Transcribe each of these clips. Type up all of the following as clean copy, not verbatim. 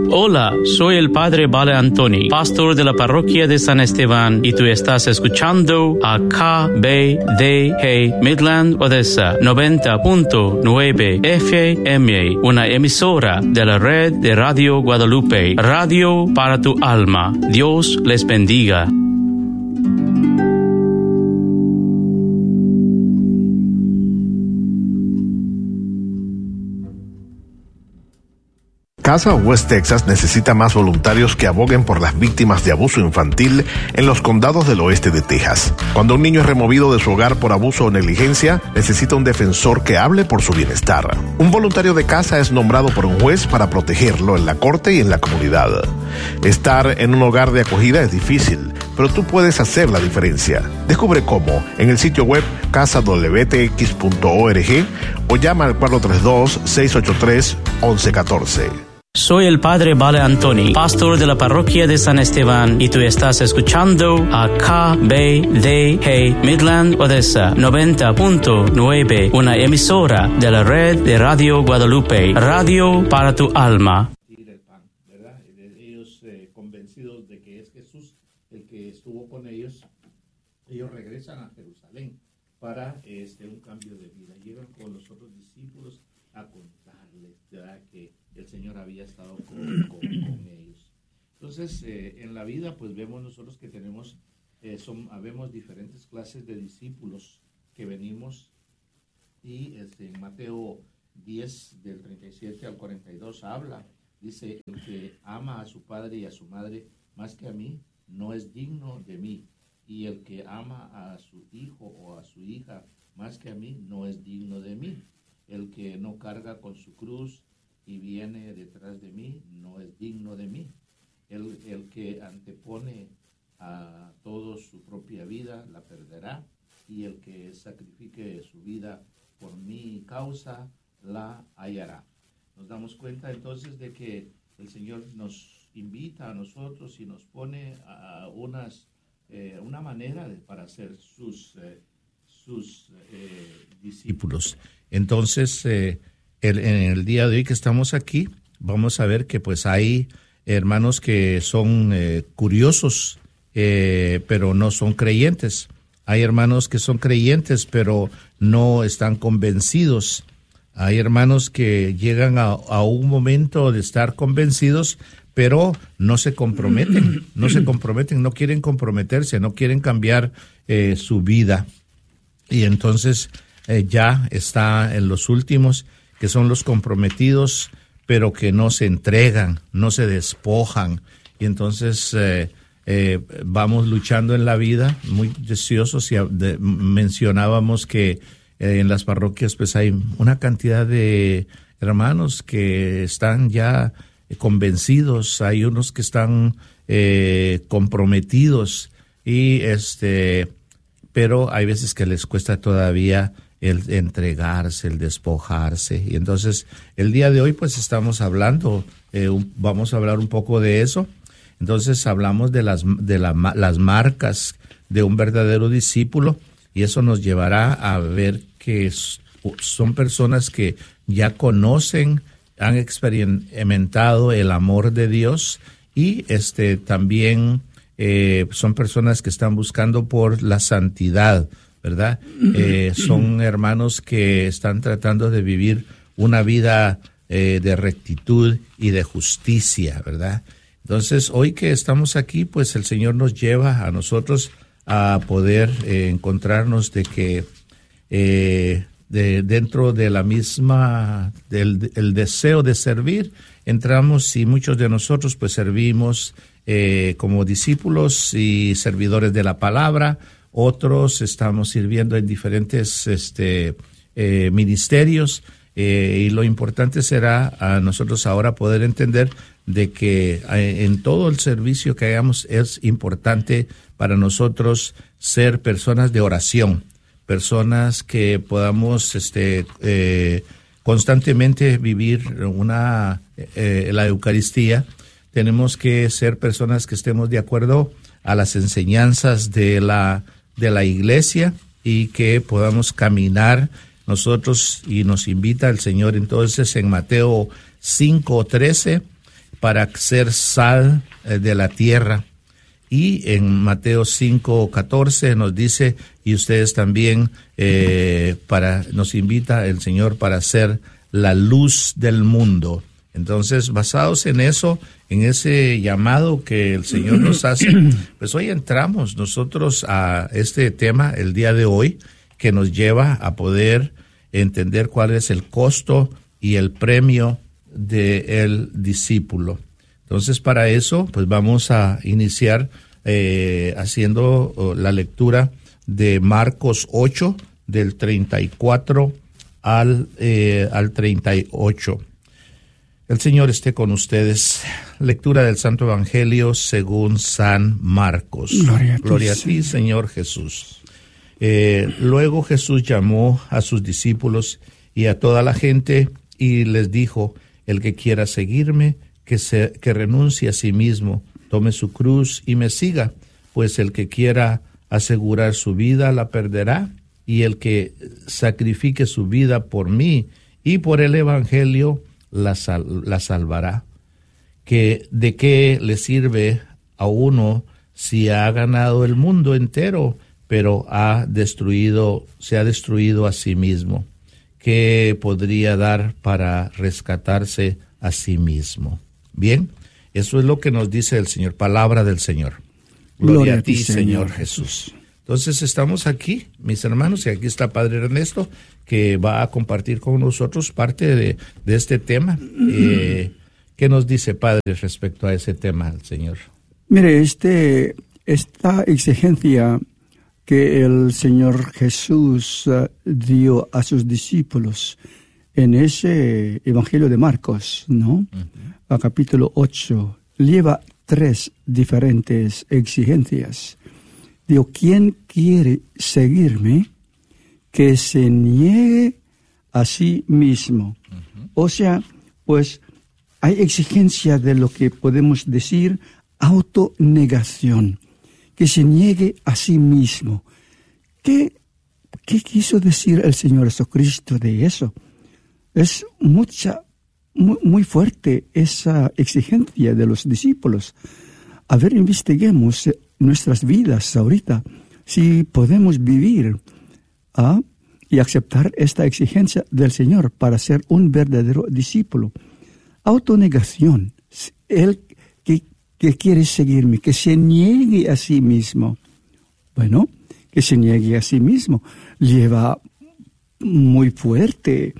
Hola, soy el Padre Vale Antoni, pastor de la parroquia de San Esteban, y tú estás escuchando a KBDG Midland Odessa 90.9 FM, una emisora de la red de Radio Guadalupe, radio para tu alma. Dios les bendiga. Casa West Texas necesita más voluntarios que aboguen por las víctimas de abuso infantil en los condados del oeste de Texas. Cuando un niño es removido de su hogar por abuso o negligencia, necesita un defensor que hable por su bienestar. Un voluntario de casa es nombrado por un juez para protegerlo en la corte y en la comunidad. Estar en un hogar de acogida es difícil, pero tú puedes hacer la diferencia. Descubre cómo en el sitio web casadwtx.org o llama al 432-683-1114. Soy el Padre Vale Antoni, pastor de la parroquia de San Esteban, y tú estás escuchando a KBDG Midland Odessa 90.9, una emisora de la red de Radio Guadalupe, radio para tu alma. El pan, ¿verdad? Ellos convencidos de que es Jesús el que estuvo con ellos, ellos regresan a Jerusalén para un cambio de vida. Llegan con los otros discípulos a contarles, ¿verdad?, que el Señor había estado con ellos. Entonces, en la vida, pues vemos nosotros que tenemos, habemos diferentes clases de discípulos que venimos, y en Mateo 10, del 37 al 42, dice, el que ama a su padre y a su madre más que a mí, no es digno de mí, y el que ama a su hijo o a su hija más que a mí, no es digno de mí. El que no carga con su cruz y viene detrás de mí, no es digno de mí. El que antepone a todo su propia vida, la perderá, y el que sacrifique su vida por mi causa, la hallará. Nos damos cuenta entonces de que el Señor nos invita a nosotros y nos pone a una manera para ser sus discípulos. Entonces, en el día de hoy que estamos aquí, vamos a ver que pues hay hermanos que son curiosos, pero no son creyentes. Hay hermanos que son creyentes, pero no están convencidos. Hay hermanos que llegan a un momento de estar convencidos, pero no se comprometen, no quieren comprometerse, no quieren cambiar su vida. Y entonces ya está en los últimos, que son los comprometidos, pero que no se entregan, no se despojan. Y entonces vamos luchando en la vida, muy deseosos, y mencionábamos que en las parroquias pues hay una cantidad de hermanos que están ya convencidos, hay unos que están comprometidos, y pero hay veces que les cuesta todavía el entregarse, el despojarse. Y entonces el día de hoy pues estamos hablando, vamos a hablar un poco de eso. Entonces hablamos de las marcas de un verdadero discípulo, y eso nos llevará a ver que son personas que ya conocen, han experimentado el amor de Dios, y también son personas que están buscando por la santidad, ¿verdad? Son hermanos que están tratando de vivir una vida de rectitud y de justicia, ¿verdad? Entonces, hoy que estamos aquí, pues el Señor nos lleva a nosotros a poder encontrarnos de que dentro de la misma, el deseo de servir, entramos, y muchos de nosotros pues servimos como discípulos y servidores de la palabra. Otros estamos sirviendo en diferentes ministerios, y lo importante será a nosotros ahora poder entender de que en todo el servicio que hagamos es importante para nosotros ser personas de oración, personas que podamos constantemente vivir la Eucaristía. Tenemos que ser personas que estemos de acuerdo a las enseñanzas de la iglesia, y que podamos caminar nosotros, y nos invita el Señor entonces en Mateo 5:13, para ser sal de la tierra. Y en Mateo 5:14 nos dice, y ustedes también, nos invita el Señor para ser la luz del mundo. Entonces, basados en eso, en ese llamado que el Señor nos hace, pues hoy entramos nosotros a este tema el día de hoy, que nos lleva a poder entender cuál es el costo y el premio del discípulo. Entonces, para eso, pues vamos a iniciar haciendo la lectura de Marcos 8, del 34 al 38. El Señor esté con ustedes. Lectura del Santo Evangelio según San Marcos. Gloria a ti, Señor Jesús. Luego Jesús llamó a sus discípulos y a toda la gente y les dijo: el que quiera seguirme, que renuncie a sí mismo, tome su cruz y me siga, pues el que quiera asegurar su vida la perderá, y el que sacrifique su vida por mí y por el Evangelio la salvará. ¿De qué le sirve a uno si ha ganado el mundo entero, pero se ha destruido a sí mismo? ¿Qué podría dar para rescatarse a sí mismo? Bien, eso es lo que nos dice el Señor, palabra del Señor. Gloria a ti, Señor Jesús. Entonces estamos aquí, mis hermanos, y aquí está Padre Ernesto, que va a compartir con nosotros parte de este tema. ¿Qué nos dice, Padre, respecto a ese tema, el Señor? Mire, esta exigencia que el Señor Jesús dio a sus discípulos en ese Evangelio de Marcos, ¿no? Uh-huh. A capítulo 8, lleva 3 diferentes exigencias. Digo, ¿quién quiere seguirme? Que se niegue a sí mismo. Uh-huh. O sea, pues hay exigencia de lo que podemos decir autonegación, que se niegue a sí mismo. ¿Qué quiso decir el Señor Jesucristo de eso? Es muy fuerte esa exigencia de los discípulos. A ver, investiguemos nuestras vidas ahorita, si podemos vivir y aceptar esta exigencia del Señor para ser un verdadero discípulo. Autonegación, el que quiere seguirme, que se niegue a sí mismo. Bueno, que se niegue a sí mismo lleva muy fuerte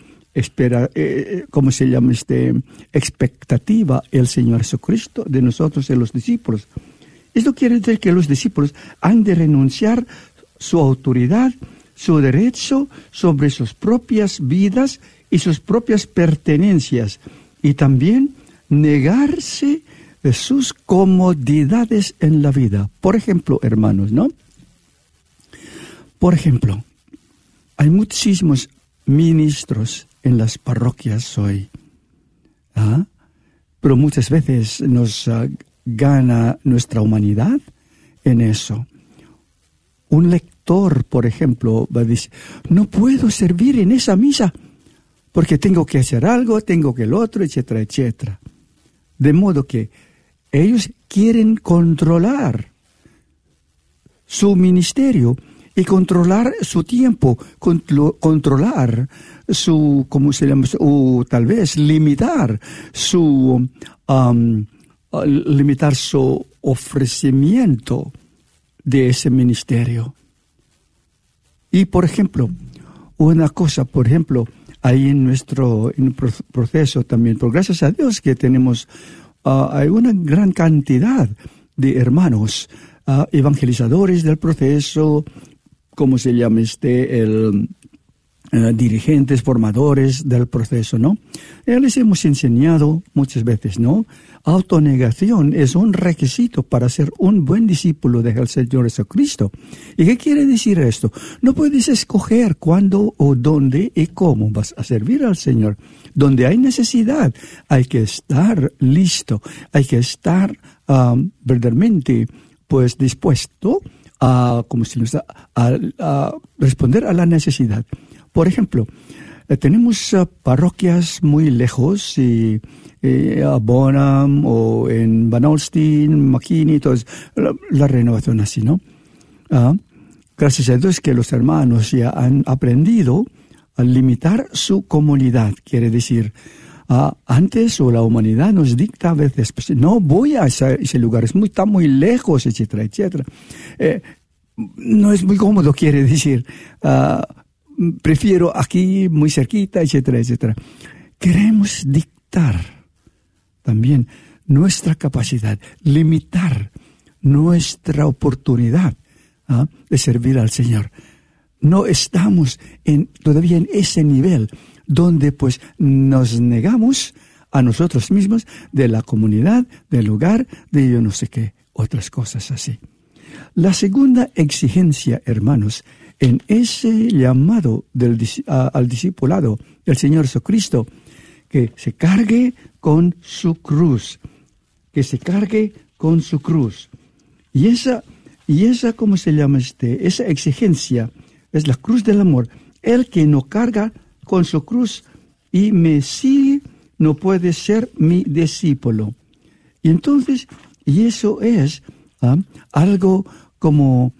expectativa el Señor Jesucristo de nosotros, de los discípulos. Esto quiere decir que los discípulos han de renunciar su autoridad, su derecho sobre sus propias vidas y sus propias pertenencias, y también negarse de sus comodidades en la vida. Por ejemplo, hermanos, ¿no? Por ejemplo, hay muchísimos ministros en las parroquias hoy, pero muchas veces nos gana nuestra humanidad en eso. Un lector, por ejemplo, va a decir: no puedo servir en esa misa porque tengo que hacer algo, tengo que el otro, etcétera, etcétera. De modo que ellos quieren controlar su ministerio y controlar su tiempo, controlar su, ¿cómo se llama? O tal vez limitar su ofrecimiento de ese ministerio. Y por ejemplo, ahí en nuestro proceso también, pero gracias a Dios que tenemos hay una gran cantidad de hermanos evangelizadores del proceso, ¿cómo se llama dirigentes, formadores del proceso, ¿no? Les hemos enseñado muchas veces, ¿no? Autonegación es un requisito para ser un buen discípulo del Señor Jesucristo. ¿Y qué quiere decir esto? No puedes escoger cuándo o dónde y cómo vas a servir al Señor. Donde hay necesidad, hay que estar listo, hay que estar verdaderamente pues dispuesto a responder a la necesidad. Por ejemplo, Tenemos parroquias muy lejos, y a Bonham o en Van Alstyne, McKinney, todos, la renovación así, ¿no? Gracias a Dios que los hermanos ya han aprendido a limitar su comunidad. Quiere decir, antes o la humanidad nos dicta a veces, pues, no voy a ese lugar, está muy lejos, etcétera, etcétera. No es muy cómodo, quiere decir, prefiero aquí, muy cerquita, etcétera, etcétera. Queremos dictar también nuestra capacidad, limitar nuestra oportunidad de servir al Señor. No estamos todavía en ese nivel donde pues nos negamos a nosotros mismos de la comunidad, del lugar, de yo no sé qué, otras cosas así. La segunda exigencia, hermanos, en ese llamado al discipulado del Señor Jesucristo, que se cargue con su cruz, que se cargue con su cruz. Y esa ¿cómo se llama esa exigencia? Es la cruz del amor. El que no carga con su cruz y me sigue no puede ser mi discípulo. Y entonces, y eso es algo como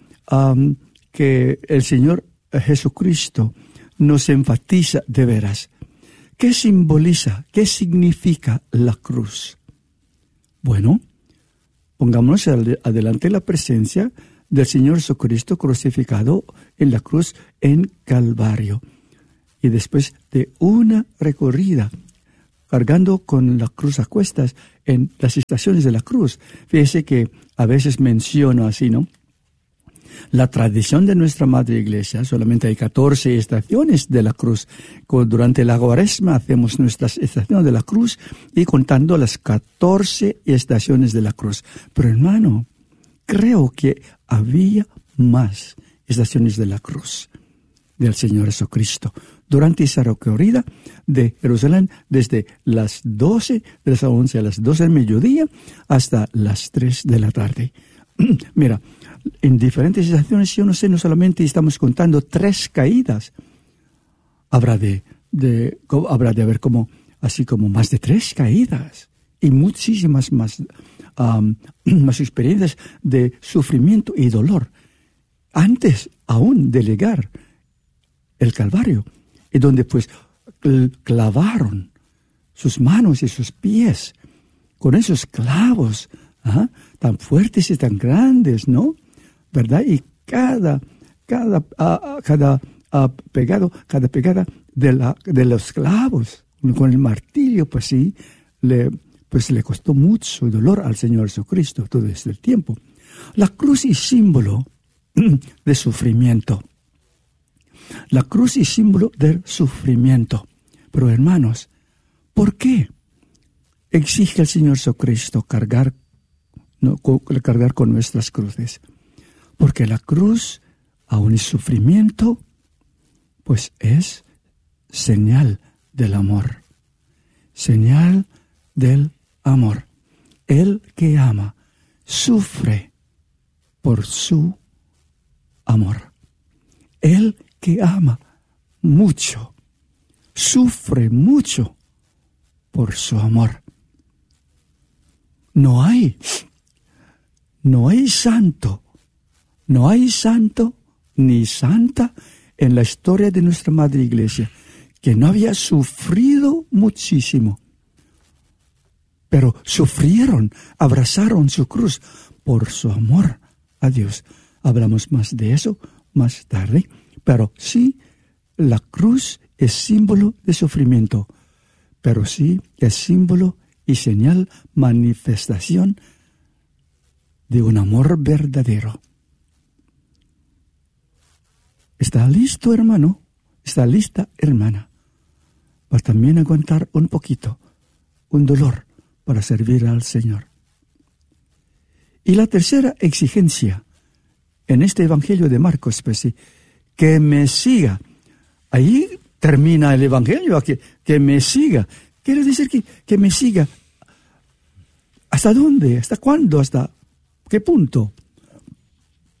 que el Señor Jesucristo nos enfatiza de veras. ¿Qué simboliza? ¿Qué significa la cruz? Bueno, pongámonos adelante la presencia del Señor Jesucristo crucificado en la cruz en Calvario. Y después de una recorrida, cargando con la cruz a cuestas en las estaciones de la cruz. Fíjese que a veces menciono así, ¿no? La tradición de nuestra Madre Iglesia, solamente hay 14 estaciones de la cruz. Durante la Cuaresma hacemos nuestras estaciones de la cruz y contando las 14 estaciones de la cruz. Pero hermano, creo que había más estaciones de la cruz del Señor Jesucristo durante esa recorrida de Jerusalén desde las 12, de las 11 a las 12 del mediodía hasta las 3 de la tarde. Mira, en diferentes estaciones, yo no sé, no solamente estamos contando 3 caídas, habrá de haber así como más de 3 caídas y muchísimas más experiencias de sufrimiento y dolor antes aún de llegar el Calvario, y donde pues clavaron sus manos y sus pies con esos clavos tan fuertes y tan grandes, ¿no? ¿Verdad? Y cada pegada de los clavos con el martillo, pues sí, le costó mucho dolor al Señor Jesucristo todo este tiempo. La cruz es símbolo de sufrimiento. La cruz es símbolo del sufrimiento. Pero hermanos, ¿por qué exige el Señor Jesucristo cargar con nuestras cruces? Porque la cruz, aun el sufrimiento, pues es señal del amor. Señal del amor. El que ama sufre por su amor. El que ama mucho sufre mucho por su amor. No hay santo ni santa en la historia de nuestra Madre Iglesia que no había sufrido muchísimo. Pero sufrieron, abrazaron su cruz por su amor a Dios. Hablamos más de eso más tarde. Pero sí, la cruz es símbolo de sufrimiento. Pero sí es símbolo y señal, manifestación de un amor verdadero. ¿Está listo, hermano? ¿Está lista, hermana? Para también aguantar un poquito, un dolor para servir al Señor. Y la tercera exigencia en este Evangelio de Marcos, pues sí, que me siga. Ahí termina el Evangelio, que me siga. Quiere decir que me siga. ¿Hasta dónde? ¿Hasta cuándo? ¿Hasta qué punto?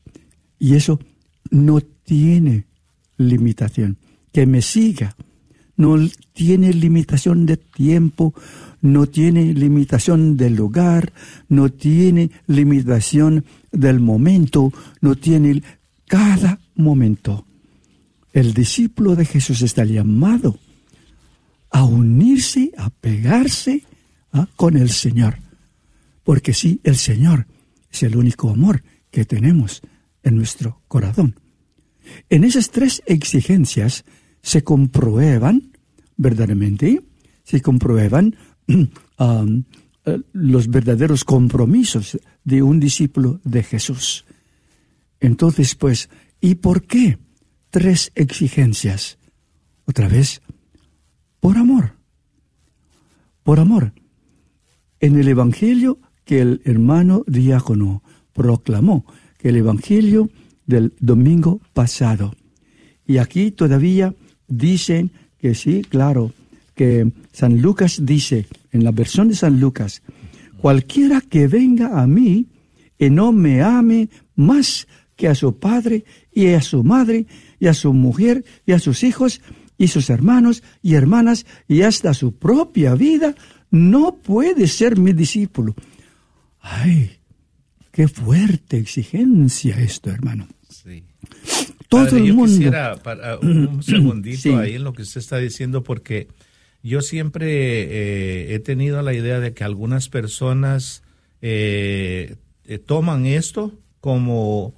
Y eso no tiene limitación. Que me siga no tiene limitación de tiempo, no tiene limitación del lugar, no tiene limitación del momento, no tiene cada momento. El discípulo de Jesús está llamado a unirse, a pegarse con el Señor. Porque sí, el Señor es el único amor que tenemos en nuestro corazón. En esas tres exigencias se comprueban, verdaderamente, los verdaderos compromisos de un discípulo de Jesús. Entonces, pues, ¿y por qué tres exigencias? Otra vez, por amor. Por amor. En el Evangelio que el hermano diácono proclamó, que el Evangelio del domingo pasado. Y aquí todavía dicen que sí, claro, que San Lucas dice, en la versión de San Lucas, cualquiera que venga a mí y no me ame más que a su padre y a su madre y a su mujer y a sus hijos y sus hermanos y hermanas y hasta su propia vida, no puede ser mi discípulo. ¡Ay! ¡Qué fuerte exigencia esto, hermano! Sí. Todo Padre, el mundo. Yo quisiera para un segundito Sí. ahí en lo que usted está diciendo, porque yo siempre he tenido la idea de que algunas personas toman esto como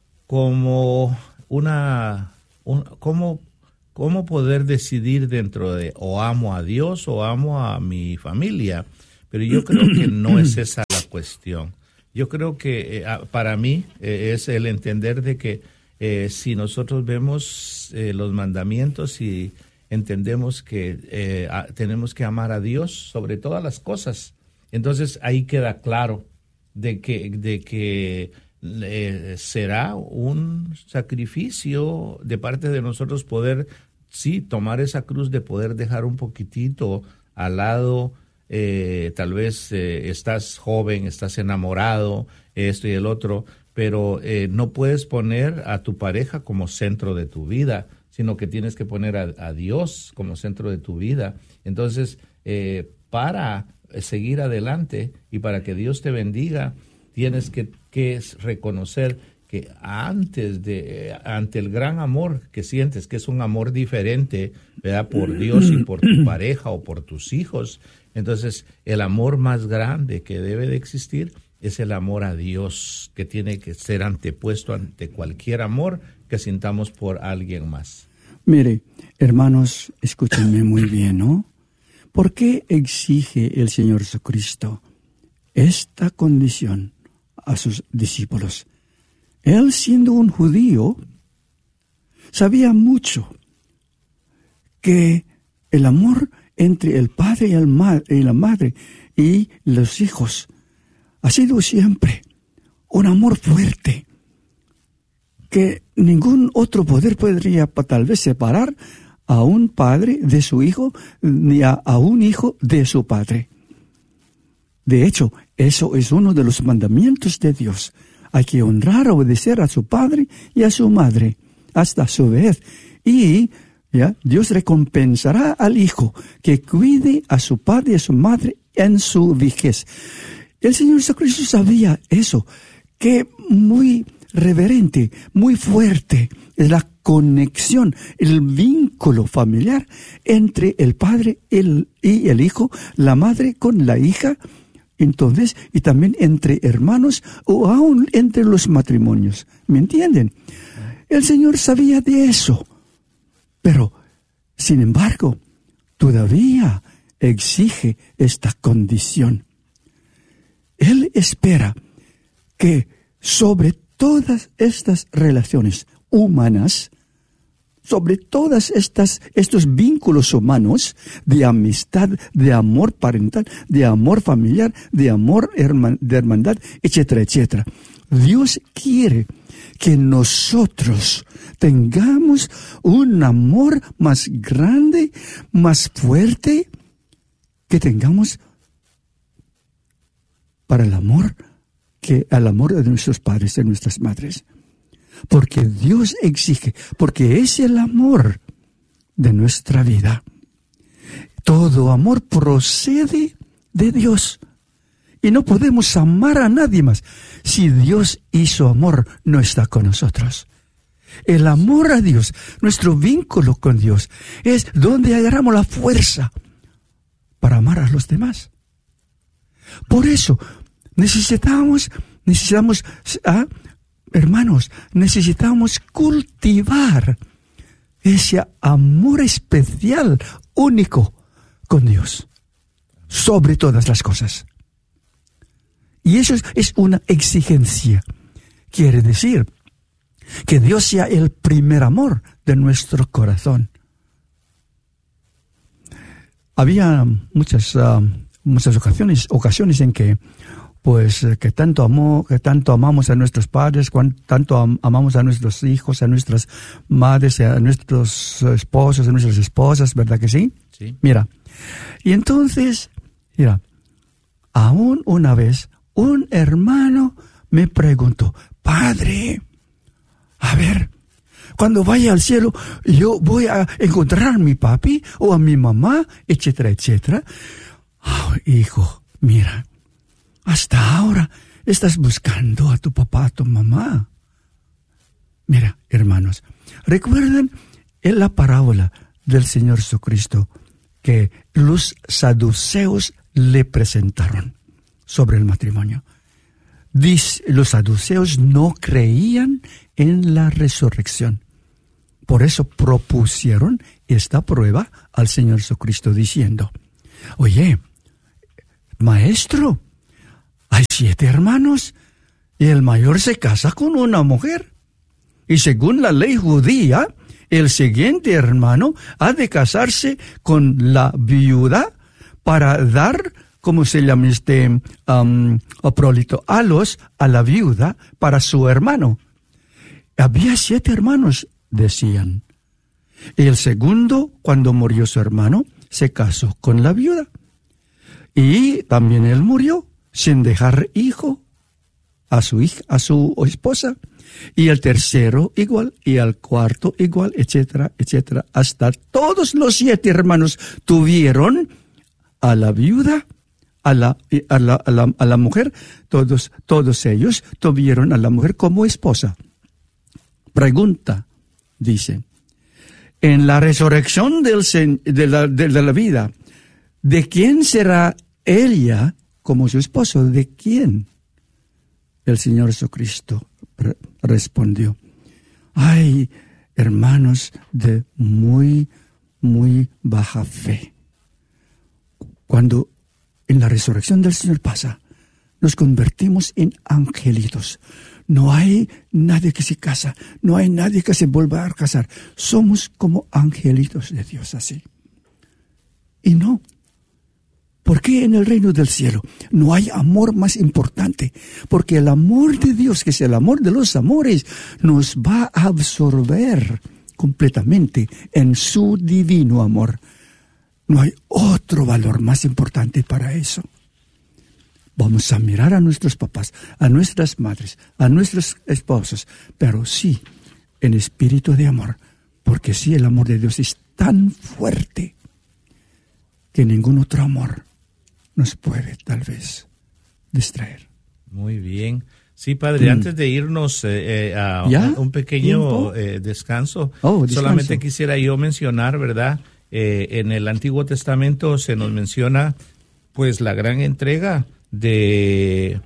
cómo poder decidir dentro de o amo a Dios o amo a mi familia. Pero yo creo que no es esa la cuestión. Yo creo que para mí es el entender de que si nosotros vemos los mandamientos y entendemos que tenemos que amar a Dios sobre todas las cosas, entonces ahí queda claro de que será un sacrificio de parte de nosotros poder, sí, tomar esa cruz de poder dejar un poquitito al lado. Tal vez estás joven, estás enamorado, esto y el otro, pero no puedes poner a tu pareja como centro de tu vida, sino que tienes que poner a Dios como centro de tu vida. Entonces, para seguir adelante y para que Dios te bendiga, tienes que reconocer que ante el gran amor que sientes, que es un amor diferente, ¿verdad?, por Dios y por tu pareja o por tus hijos. Entonces, el amor más grande que debe de existir es el amor a Dios, que tiene que ser antepuesto ante cualquier amor que sintamos por alguien más. Mire, hermanos, escúchenme muy bien, ¿no? ¿Por qué exige el Señor Jesucristo esta condición a sus discípulos? Él, siendo un judío, sabía mucho que el amor entre el padre y la madre y los hijos ha sido siempre un amor fuerte que ningún otro poder podría tal vez separar a un padre de su hijo ni a un hijo de su padre. De hecho, eso es uno de los mandamientos de Dios. Hay que honrar, obedecer a su padre y a su madre hasta su vejez. Y Dios recompensará al hijo que cuide a su padre y a su madre en su vejez. El Señor Jesucristo sabía eso, que muy reverente, muy fuerte es la conexión, el vínculo familiar entre el padre y el hijo, la madre con la hija, entonces, y también entre hermanos o aún entre los matrimonios. ¿Me entienden? El Señor sabía de eso. Pero, sin embargo, todavía exige esta condición. Él espera que sobre todas estas relaciones humanas, sobre todas estos vínculos humanos de amistad, de amor parental, de amor familiar, de amor de hermandad, etcétera, etcétera, Dios quiere que nosotros tengamos un amor más grande, más fuerte, que tengamos para el amor, que al amor de nuestros padres, de nuestras madres. Porque Dios exige, porque es el amor de nuestra vida. Todo amor procede de Dios. Y no podemos amar a nadie más. Si Dios hizo amor, no está con nosotros. El amor a Dios, nuestro vínculo con Dios, es donde agarramos la fuerza para amar a los demás. Por eso, hermanos, necesitamos cultivar ese amor especial, único, con Dios, sobre todas las cosas. Y eso es una exigencia. Quiere decir que Dios sea el primer amor de nuestro corazón. Había muchas ocasiones en que tanto amamos a nuestros padres, tanto amamos a nuestros hijos, a nuestras madres, a nuestros esposos, a nuestras esposas, ¿verdad que sí? Sí. Mira, y entonces, aún una vez, un hermano me preguntó: Padre, a ver, cuando vaya al cielo, yo voy a encontrar a mi papi o a mi mamá, etcétera, etcétera. Oh, hijo, mira, hasta ahora estás buscando a tu papá, a tu mamá. Mira, hermanos, ¿recuerdan en la parábola del Señor Jesucristo que los saduceos le presentaron sobre el matrimonio? Los saduceos no creían en la resurrección. Por eso propusieron esta prueba al Señor Jesucristo diciendo: oye, maestro, hay 7 hermanos y el mayor se casa con una mujer. Y según la ley judía, el siguiente hermano ha de casarse con la viuda para dar, ¿cómo se llama prolito? Halos a la viuda para su hermano. Había 7 hermanos, decían. Y el segundo, cuando murió su hermano, se casó con la viuda. Y también él murió sin dejar hijo a su esposa. Y el tercero igual, y el cuarto igual, etcétera, etcétera. Hasta todos los 7 hermanos tuvieron a la viuda, a la mujer. Todos ellos tuvieron a la mujer como esposa. Pregunta, dice: en la resurrección de la vida, ¿de quién será ella como su esposo? ¿De quién? El Señor Jesucristo respondió: ay, hermanos de muy, muy baja fe. Cuando en la resurrección del Señor pasa, nos convertimos en angelitos. No hay nadie que se casa, no hay nadie que se vuelva a casar. Somos como angelitos de Dios, así. Y no. ¿Por qué en el reino del cielo no hay amor más importante? Porque el amor de Dios, que es el amor de los amores, nos va a absorber completamente en su divino amor. No hay otro valor más importante para eso. Vamos a mirar a nuestros papás, a nuestras madres, a nuestros esposos, pero sí en espíritu de amor, porque sí, el amor de Dios es tan fuerte que ningún otro amor nos puede tal vez distraer. Muy bien. Sí, padre, antes de irnos a un pequeño descanso, solamente quisiera yo mencionar, ¿verdad? En el Antiguo Testamento se nos menciona pues la gran entrega de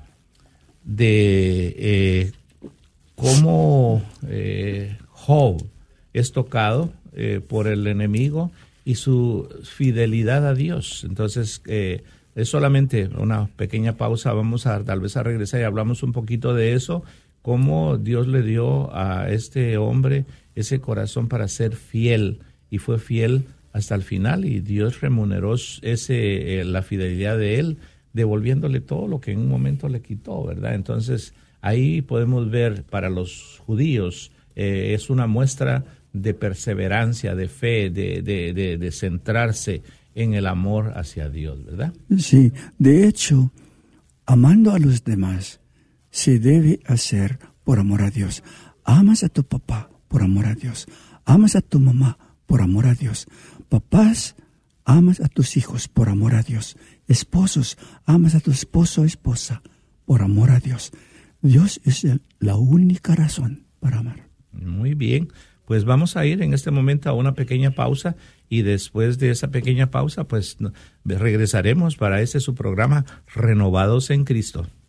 cómo Job es tocado por el enemigo y su fidelidad a Dios. Entonces, es solamente una pequeña pausa, vamos a tal vez a regresar y hablamos un poquito de eso, cómo Dios le dio a este hombre ese corazón para ser fiel, y fue fiel hasta el final, y Dios remuneró la fidelidad de él, devolviéndole todo lo que en un momento le quitó, ¿verdad? Entonces, ahí podemos ver, para los judíos, es una muestra de perseverancia, de fe, de centrarse en el amor hacia Dios, ¿verdad? Sí, de hecho, amando a los demás se debe hacer por amor a Dios. Amas a tu papá por amor a Dios. Amas a tu mamá por amor a Dios. Papás, amas a tus hijos por amor a Dios. Esposos, amas a tu esposo o esposa por amor a Dios. Dios es la única razón para amar. Muy bien, pues vamos a ir en este momento a una pequeña pausa y después de esa pequeña pausa pues regresaremos para ese su programa Renovados en Cristo.